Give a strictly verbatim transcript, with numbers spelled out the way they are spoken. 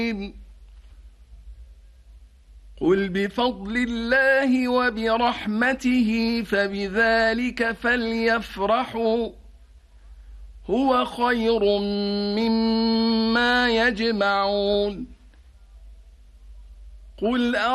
قل بفضل الله وبرحمته فبذلك فليفرحوا هو خير مما يجمعون. قل